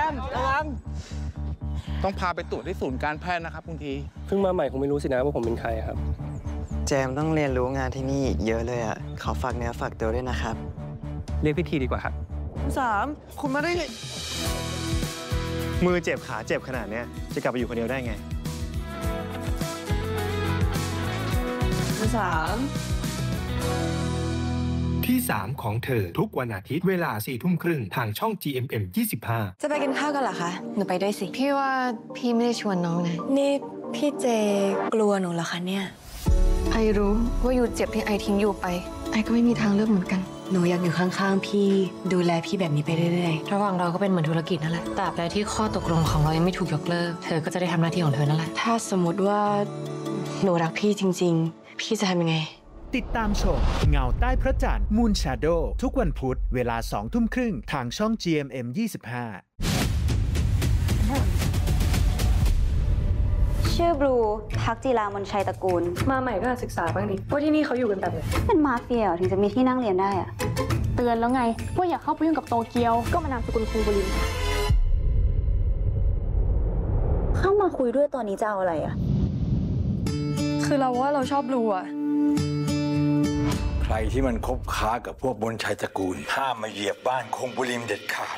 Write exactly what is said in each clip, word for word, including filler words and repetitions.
านระวังต้องพาไปตรวจที่ศูนย์การแพทย์นะครับคุณทีเพิ่งมาใหม่คงไม่รู้สินะว่าผมเป็นใครครับแจมต้องเรียนรู้งานที่นี่เยอะเลยอ่ะขอฝากเนื้อฝากตัวด้วยนะครับเรียกพี่ทีดีกว่าครับสามคุณมาได้ไงมือเจ็บขาเจ็บขนาดนี้จะกลับไปอยู่คนเดียวได้ไงสามที่สามของเธอทุกวันอาทิตย์เวลาสี่ทุ่มครึ่งทางช่อง จี เอ็ม เอ็ม ยี่สิบห้าจะไปกินข้าวกันเหรอคะหนูไปด้วยสิพี่ว่าพี่ไม่ได้ชวนน้องนะนี่พี่เจกลัวหนูเหรอคะเนี่ยไอรู้ว่าอยู่เจ็บที่ไอทิ้งอยู่ไปไอก็ไม่มีทางเลือกเหมือนกันหนูอยากอยู่ข้างๆพี่ดูแลพี่แบบนี้ไปเรื่อยๆระหว่างเราก็เป็นเหมือนธุรกิจนั่นแหละตราบใดที่ข้อตกลงของเรายังไม่ถูกยกเลิกเธอก็จะได้ทำหน้าที่ของเธอนั่นแหละถ้าสมมติว่าหนูรักพี่จริงๆพี่จะทำยังไงติดตามชมเงาใต้พระจันทร์ Moon Shadow ทุกวันพุธเวลาสองทุ่มครึ่งทางช่อง จี เอ็ม เอ็ม ยี่สิบห้าชื่อบลูทักจีรามนชัยตระกูลมาใหม่ก็ศึกษาบ้างดิว่าที่นี่เขาอยู่กันแบบไหนเป็นมาเฟียถึงจะมีที่นั่งเรียนได้อะเตือนแล้วไงว่าอย่าเข้าไปยุ่งกับโตเกียวก็มานามสกุลคุงบุรินเข้ามาคุยด้วยตอนนี้จะเอาอะไรอะคือเราว่าเราชอบบลูอะใครที่มันคบค้ากับพวกบนชัยตระกูลห้ามมาเหยียบบ้านคงบุริมเด็ดขาด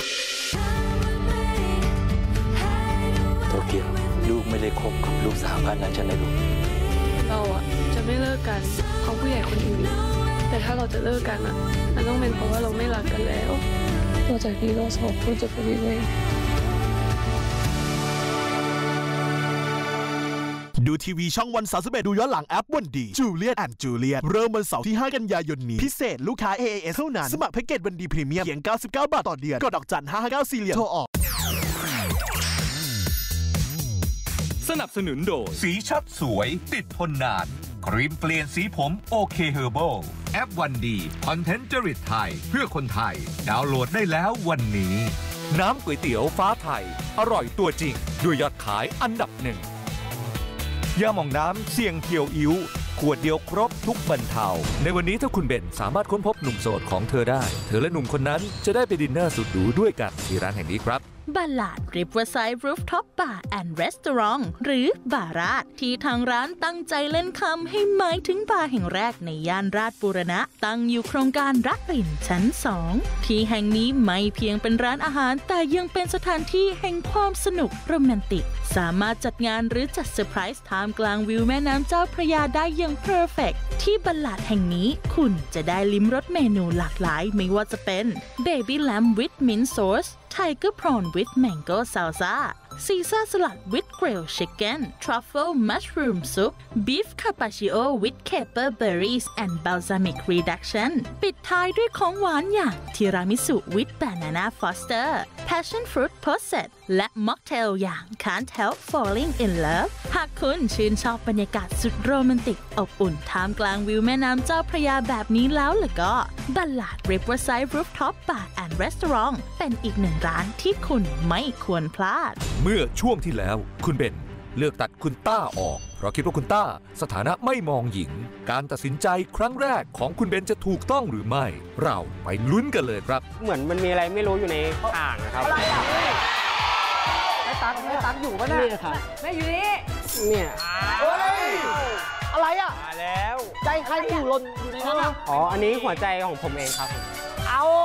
โตเกียวลูกไม่ได้คบกับลูกสาวบ้านนั้นใช่ไหมลูกเราอะจะไม่เลิกกันเพราะผู้ใหญ่คนอื่นแต่ถ้าเราจะเลิกกันอะมันต้องเป็นเพราะว่าเราไม่รักกันแล้วเราจากนี้เราสองคนจะไปยังไงดูทีวีช่องวันสามสิบเอ็ดดูย้อนหลังแอปวันดีจูเลียตแอนด์จูเลียตเริ่มวันเสาร์ที่ห้ากันยายนนี้พิเศษลูกค้า เอ เอ เอส เท่านั้นสมัครแพ็กเกจวันดีพรีเมียมเพียงเก้าสิบเก้าบาทต่อเดือนกดดอกจันห้าห้าเก้าสี่เหลี่ยมโทรออกสนับสนุนโดยสีชัดสวยติดทนนานครีมเปลี่ยนสีผมโอเคเฮอร์เบิลแอปวันดีคอนเทนต์จริตไทยเพื่อคนไทยดาวน์โหลดได้แล้ววันนี้น้ำก๋วยเตี๋ยวฟ้าไทยอร่อยตัวจริงด้วยยอดขายอันดับหนึ่งยาหม่องน้ำเสี่ยงเพียวอิ้วขวดเดียวครบทุกบรรเทาในวันนี้ถ้าคุณเบนสามารถค้นพบหนุ่มโสดของเธอได้เธอและหนุ่มคนนั้นจะได้ไปดินเนอร์สุดหรูด้วยกันที่ร้านแห่งนี้ครับบัลลาด Riverside Rooftop Bar and Restaurant หรือบาราดที่ทางร้านตั้งใจเล่นคำให้หมายถึงบาร์แห่งแรกในย่านราชบูรณะตั้งอยู่โครงการรักรินชั้นสองที่แห่งนี้ไม่เพียงเป็นร้านอาหารแต่ยังเป็นสถานที่แห่งความสนุกโรแมนติกสามารถจัดงานหรือจัดเซอร์ไพรส์ท่ามกลางวิวแม่น้ำเจ้าพระยาได้อย่างเพอร์เฟกต์ที่บัลลาดแห่งนี้คุณจะได้ลิ้มรสเมนูหลากหลายไม่ว่าจะเป็น Baby Lamb with Mint Sauce Tiger Prawn with Mango Salsa Caesar Salad with Grilled Chicken Truffle Mushroom Soup Beef Carpaccio with Caper Berries and Balsamic Reduction ปิดท้ายด้วยของหวานอย่างทีรามิสุ with Banana Foster Passion Fruit Posset และม็อกเทลอย่าง Can't Help Falling in Love หากคุณชื่นชอบบรรยากาศสุดโรแมนติกอบอุ่นท่ามกลางวิวแม่น้ำเจ้าพระยาแบบนี้แล้วล่ะก็บัลลาด Riverside Rooftop Bar and Restaurant เป็นอีกหนึ่งร้านที่คุณไม่ควรพลาดเมื่อช่วงที่แล้วคุณเบนเลือกตัดคุณต้าออกเพราะคิดว่าคุณต้าสถานะไม่มองหญิงการตัดสินใจครั้งแรกของคุณเบนจะถูกต้องหรือไม่เราไปลุ้นกันเลยครับเหมือนมันมีอะไรไม่รู้อยู่ในอ่างนะครับอะไรอ่ะไม่ตันไม่ตันอยู่ปะเนี่ยนี่ครับไม่อยู่นี่เนี่ยเฮ้ยอะไรอ่ะมาแล้วใจใครอยู่หล่นอยู่ในนั้นอ๋ออันนี้หัวใจของผมเองครับเอา